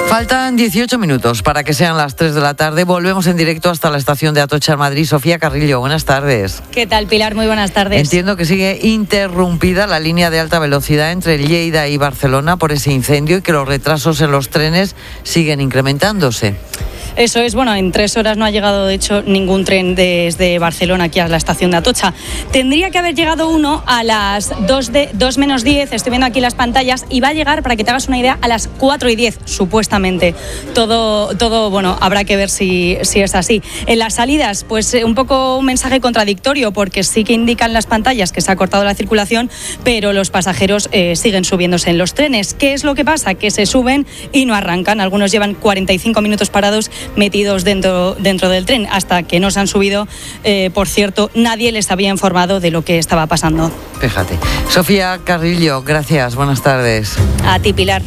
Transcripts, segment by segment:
Faltan 18 minutos para que sean las 3 de la tarde. Volvemos en directo hasta la estación de Atocha, en Madrid. Sofía Carrillo, buenas tardes. ¿Qué tal, Pilar? Muy buenas tardes. Entiendo que sigue interrumpida la línea de alta velocidad entre Lleida y Barcelona por ese incendio y que los retrasos en los trenes siguen incrementándose. Eso es, bueno, en 3 horas no ha llegado, de hecho, ningún tren desde Barcelona aquí a la estación de Atocha. Tendría que haber llegado uno a las 2 menos 10, estoy viendo aquí las pantallas, y va a llegar, para que te hagas una idea, a las 4:10, supuestamente. Todo, bueno, habrá que ver si es así. En las salidas, pues un poco un mensaje contradictorio, porque sí que indican las pantallas que se ha cortado la circulación, pero los pasajeros siguen subiéndose en los trenes. ¿Qué es lo que pasa? Que se suben y no arrancan. Algunos llevan 45 minutos parados, metidos dentro del tren, hasta que no se han subido. Por cierto, nadie les había informado de lo que estaba pasando. Fíjate. Sofía Carrillo, gracias, buenas tardes. A ti, Pilar.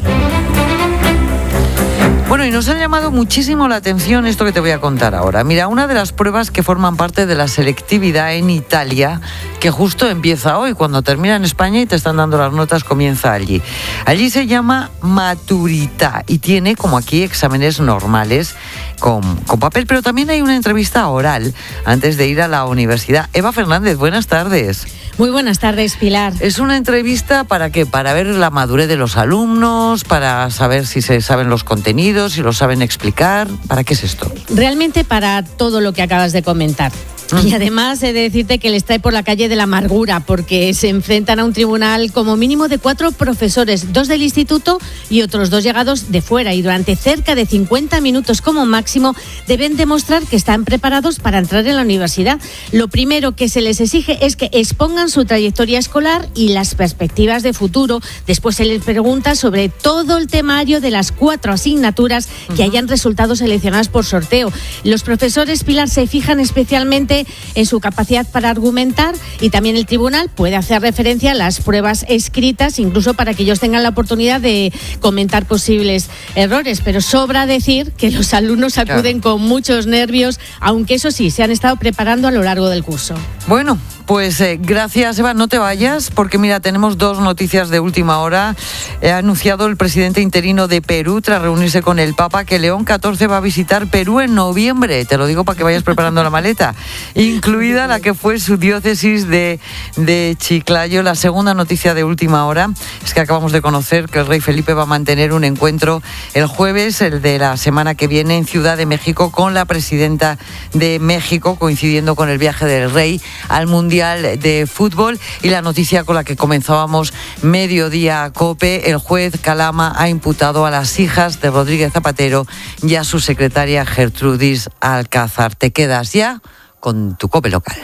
Bueno, y nos ha llamado muchísimo la atención esto que te voy a contar ahora. Mira, una de las pruebas que forman parte de la selectividad en Italia, que justo empieza hoy, cuando termina en España y te están dando las notas, comienza allí. Allí se llama Maturità y tiene, como aquí, exámenes normales con papel, pero también hay una entrevista oral antes de ir a la universidad. Eva Fernández, buenas tardes. Muy buenas tardes, Pilar. ¿Es una entrevista para qué? ¿Para ver la madurez de los alumnos? ¿Para saber si se saben los contenidos, si lo saben explicar? ¿Para qué es esto? Realmente para todo lo que acabas de comentar. Y además he de decirte que les trae por la calle de la amargura, porque se enfrentan a un tribunal como mínimo de 4 profesores, 2 del instituto y otros 2 llegados de fuera, y durante cerca de 50 minutos como máximo deben demostrar que están preparados para entrar en la universidad. Lo primero que se les exige es que expongan su trayectoria escolar y las perspectivas de futuro. Después se les pregunta sobre todo el temario de las 4 asignaturas que hayan resultado seleccionadas por sorteo. Los profesores, Pilar, se fijan especialmente en su capacidad para argumentar, y también el tribunal puede hacer referencia a las pruebas escritas, incluso para que ellos tengan la oportunidad de comentar posibles errores. Pero sobra decir que los alumnos acuden con muchos nervios, aunque eso sí, se han estado preparando a lo largo del curso. Bueno, pues gracias, Eva. No te vayas, porque mira, tenemos 2 noticias de última hora. Ha anunciado el presidente interino de Perú, tras reunirse con el Papa, que León XIV va a visitar Perú en noviembre. Te lo digo para que vayas preparando la maleta, incluida la que fue su diócesis de Chiclayo. La segunda noticia de última hora es que acabamos de conocer que el rey Felipe va a mantener un encuentro el jueves, el de la semana que viene, en Ciudad de México, con la presidenta de México, coincidiendo con el viaje del rey al Mundial de Fútbol. Y la noticia con la que comenzábamos Mediodía COPE: el juez Calama ha imputado a las hijas de Rodríguez Zapatero y a su secretaria Gertrudis Alcázar. Te quedas ya con tu COPE local.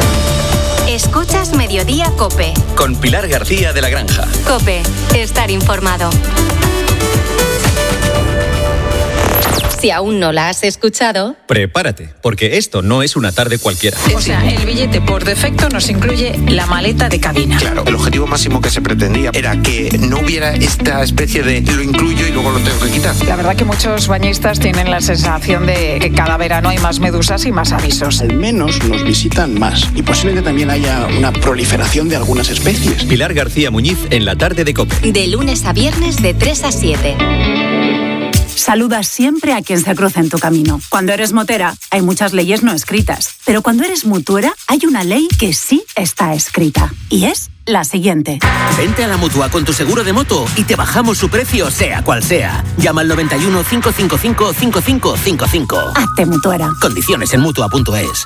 Escuchas Mediodía COPE. Con Pilar García de la Granja. COPE, estar informado. Si aún no la has escuchado, prepárate, porque esto no es una tarde cualquiera. O sea, el billete por defecto nos incluye la maleta de cabina. Claro, el objetivo máximo que se pretendía era que no hubiera esta especie de lo incluyo y luego lo tengo que quitar. La verdad que muchos bañistas tienen la sensación de que cada verano hay más medusas y más avisos. Al menos nos visitan más, y posiblemente también haya una proliferación de algunas especies. Pilar García Muñiz en la tarde de COPE. De lunes a viernes de 3 a 7. Saludas siempre a quien se cruza en tu camino. Cuando eres motera, hay muchas leyes no escritas. Pero cuando eres mutuera, hay una ley que sí está escrita. Y es la siguiente. Vente a la Mutua con tu seguro de moto y te bajamos su precio, sea cual sea. Llama al 91 555 5555. Hazte mutuera. Condiciones en Mutua.es.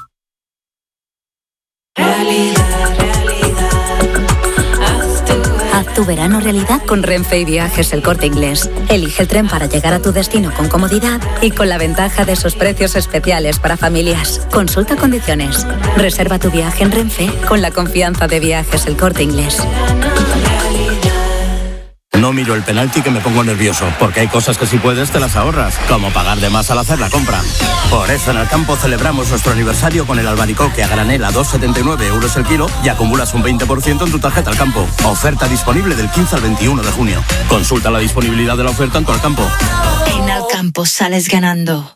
Haz tu verano realidad con Renfe y Viajes El Corte Inglés. Elige el tren para llegar a tu destino con comodidad y con la ventaja de sus precios especiales para familias. Consulta condiciones. Reserva tu viaje en Renfe con la confianza de Viajes El Corte Inglés. No miro el penalti, que me pongo nervioso, porque hay cosas que si puedes te las ahorras, como pagar de más al hacer la compra. Por eso en Alcampo celebramos nuestro aniversario con el albaricoque a granel a 2,79 euros el kilo y acumulas un 20% en tu tarjeta Alcampo. Oferta disponible del 15 al 21 de junio. Consulta la disponibilidad de la oferta en tu Alcampo. En Alcampo sales ganando.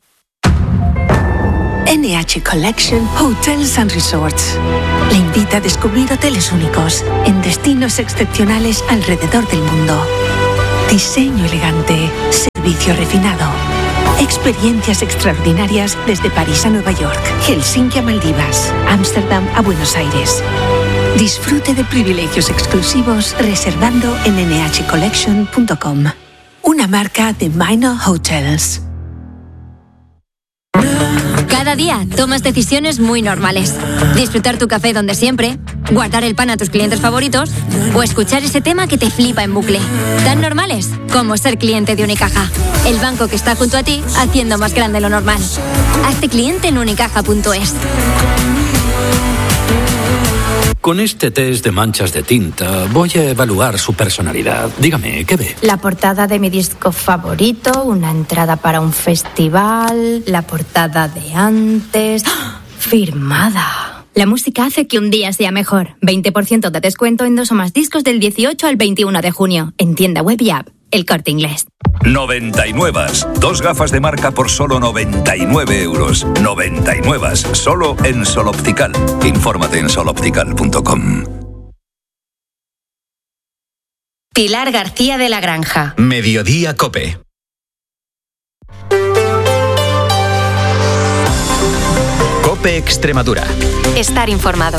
NH Collection Hotels and Resorts le invita a descubrir hoteles únicos en destinos excepcionales alrededor del mundo. Diseño elegante, servicio servicio refinado. Experiencias extraordinarias desde París a Nueva York, Helsinki a Maldivas, Ámsterdam a Buenos Aires. Disfrute de privilegios exclusivos reservando en nhcollection.com. Una marca de Minor Hotels. Cada día tomas decisiones muy normales. Disfrutar tu café donde siempre, guardar el pan a tus clientes favoritos o escuchar ese tema que te flipa en bucle. Tan normales como ser cliente de Unicaja. El banco que está junto a ti haciendo más grande lo normal. Hazte cliente en unicaja.es. Con este test de manchas de tinta voy a evaluar su personalidad. Dígame, ¿qué ve? La portada de mi disco favorito, una entrada para un festival, la portada de antes... ¡Oh! Firmada. La música hace que un día sea mejor. 20% de descuento en 2 o más discos del 18 al 21 de junio. En tienda web y app. El Corte Inglés. 99. 2 gafas de marca por solo 99 euros. 99. Solo en Sol Optical. Infórmate en soloptical.com. Pilar García de la Granja. Mediodía COPE. COPE Extremadura. Estar informado.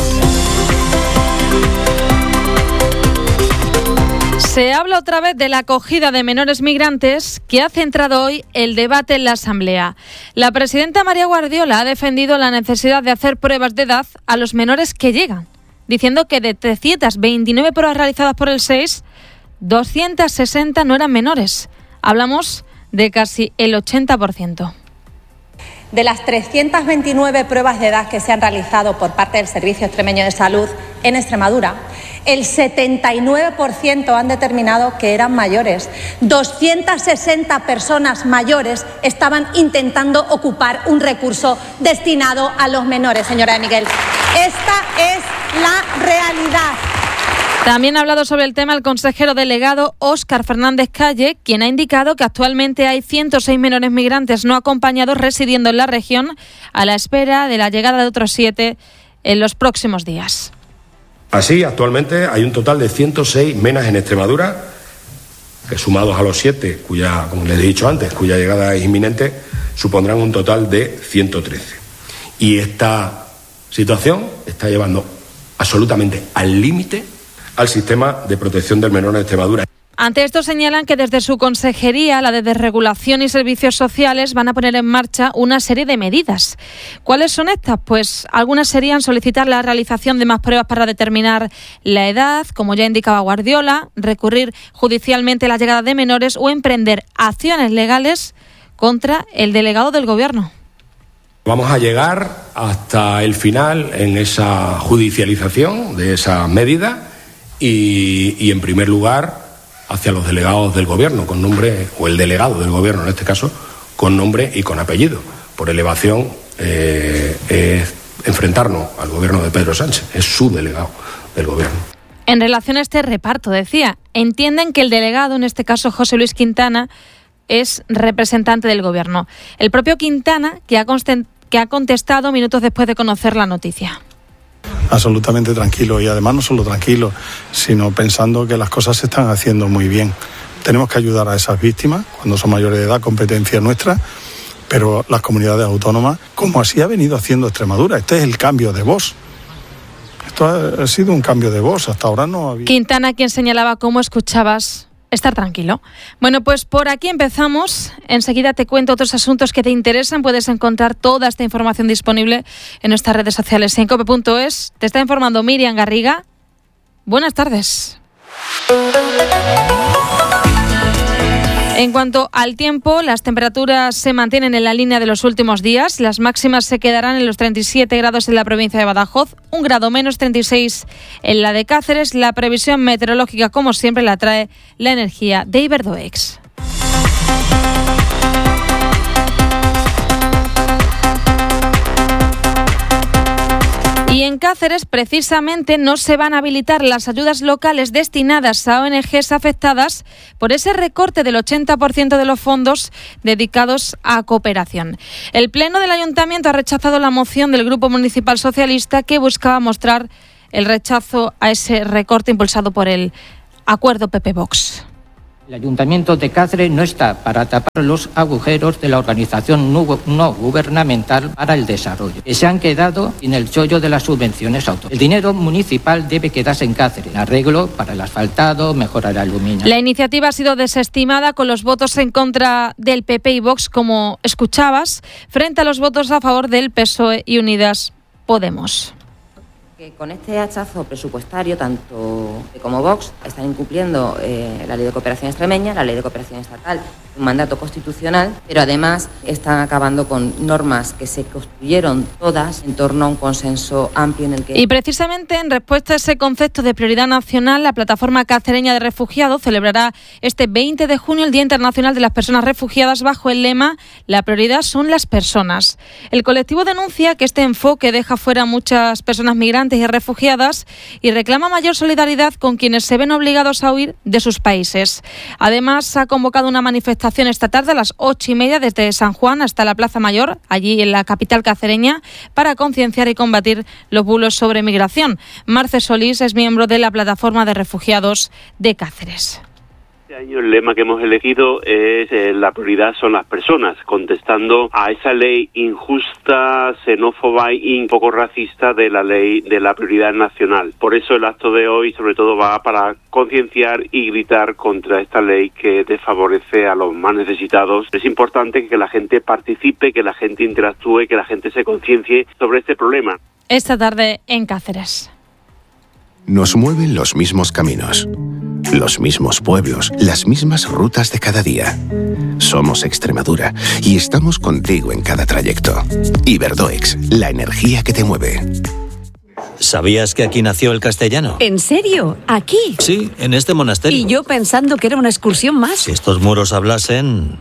Se habla otra vez de la acogida de menores migrantes que ha centrado hoy el debate en la Asamblea. La presidenta María Guardiola ha defendido la necesidad de hacer pruebas de edad a los menores que llegan, diciendo que de 329 pruebas realizadas por el SEIS, 260 no eran menores. Hablamos de casi el 80%. De las 329 pruebas de edad que se han realizado por parte del Servicio Extremeño de Salud en Extremadura, el 79% han determinado que eran mayores. 260 personas mayores estaban intentando ocupar un recurso destinado a los menores, señora de Miguel. Esta es la realidad. También ha hablado sobre el tema el consejero delegado Óscar Fernández Calle, quien ha indicado que actualmente hay 106 menores migrantes no acompañados residiendo en la región a la espera de la llegada de otros 7 en los próximos días. Así, actualmente hay un total de 106 menas en Extremadura, que sumados a los 7, cuya, como les he dicho antes, cuya llegada es inminente, supondrán un total de 113. Y esta situación está llevando absolutamente al límite al sistema de protección del menor en Extremadura. Ante esto señalan que desde su consejería, la de Desregulación y Servicios Sociales, van a poner en marcha una serie de medidas. ¿Cuáles son estas? Pues algunas serían solicitar la realización de más pruebas para determinar la edad, como ya indicaba Guardiola, recurrir judicialmente a la llegada de menores o emprender acciones legales contra el delegado del Gobierno. Vamos a llegar hasta el final en esa judicialización de esa medida y en primer lugar hacia los delegados del Gobierno con nombre, o el delegado del Gobierno en este caso, con nombre y con apellido. Por elevación es enfrentarnos al Gobierno de Pedro Sánchez, es su delegado del Gobierno. En relación a este reparto, decía, entienden que el delegado, en este caso José Luis Quintana, es representante del Gobierno. El propio Quintana, que ha contestado minutos después de conocer la noticia. Absolutamente tranquilo, y además no solo tranquilo, sino pensando que las cosas se están haciendo muy bien. Tenemos que ayudar a esas víctimas cuando son mayores de edad, competencia nuestra, pero las comunidades autónomas, como así ha venido haciendo Extremadura, este es el cambio de voz. Esto ha sido un cambio de voz, hasta ahora no había... Quintana, quien señalaba cómo escuchabas estar tranquilo. Bueno, pues por aquí empezamos. Enseguida te cuento otros asuntos que te interesan. Puedes encontrar toda esta información disponible en nuestras redes sociales y en cope.es. Te está informando Miriam Garriga. Buenas tardes. En cuanto al tiempo, las temperaturas se mantienen en la línea de los últimos días. Las máximas se quedarán en los 37 grados en la provincia de Badajoz, 1 grado menos, 36 en la de Cáceres. La previsión meteorológica, como siempre, la trae la energía de Iberdoex. Y en Cáceres, precisamente, no se van a habilitar las ayudas locales destinadas a ONGs afectadas por ese recorte del 80% de los fondos dedicados a cooperación. El Pleno del Ayuntamiento ha rechazado la moción del Grupo Municipal Socialista que buscaba mostrar el rechazo a ese recorte impulsado por el acuerdo PP-Vox. El Ayuntamiento de Cáceres no está para tapar los agujeros de la organización no gubernamental para el desarrollo, que se han quedado sin el chollo de las subvenciones autonómicas. El dinero municipal debe quedarse en Cáceres, arreglo para el asfaltado, mejora la iluminación. La iniciativa ha sido desestimada con los votos en contra del PP y Vox, como escuchabas, frente a los votos a favor del PSOE y Unidas Podemos. Con este hachazo presupuestario, tanto como Vox están incumpliendo la Ley de Cooperación Extremeña, la Ley de Cooperación Estatal, un mandato constitucional, pero además están acabando con normas que se construyeron todas en torno a un consenso amplio en el que... Y precisamente en respuesta a ese concepto de prioridad nacional, la Plataforma Cacereña de Refugiados celebrará este 20 de junio el Día Internacional de las Personas Refugiadas bajo el lema «La prioridad son las personas». El colectivo denuncia que este enfoque deja fuera a muchas personas migrantes y refugiadas y reclama mayor solidaridad con quienes se ven obligados a huir de sus países. Además, ha convocado una manifestación esta tarde a las 8:30 desde San Juan hasta la Plaza Mayor, allí en la capital cacereña, para concienciar y combatir los bulos sobre migración. Marce Solís es miembro de la Plataforma de Refugiados de Cáceres. Este año el lema que hemos elegido es la prioridad son las personas, contestando a esa ley injusta, xenófoba y un poco racista de la ley de la prioridad nacional. Por eso el acto de hoy sobre todo va para concienciar y gritar contra esta ley que desfavorece a los más necesitados. Es importante que la gente participe, que la gente interactúe, que la gente se conciencie sobre este problema. Esta tarde en Cáceres. Nos mueven los mismos caminos, los mismos pueblos, las mismas rutas de cada día. Somos Extremadura y estamos contigo en cada trayecto. Iberdoex, la energía que te mueve. ¿Sabías que aquí nació el castellano? ¿En serio? ¿Aquí? Sí, en este monasterio. Y yo pensando que era una excursión más. Si estos muros hablasen...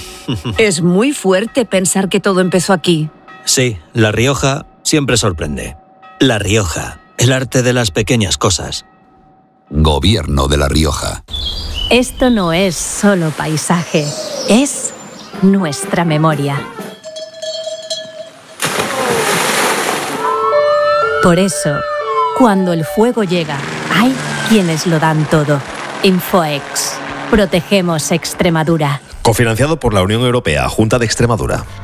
Es muy fuerte pensar que todo empezó aquí. Sí, La Rioja siempre sorprende. La Rioja, el arte de las pequeñas cosas. Gobierno de La Rioja. Esto no es solo paisaje, es nuestra memoria. Por eso, cuando el fuego llega, hay quienes lo dan todo. Infoex. Protegemos Extremadura. Cofinanciado por la Unión Europea, Junta de Extremadura.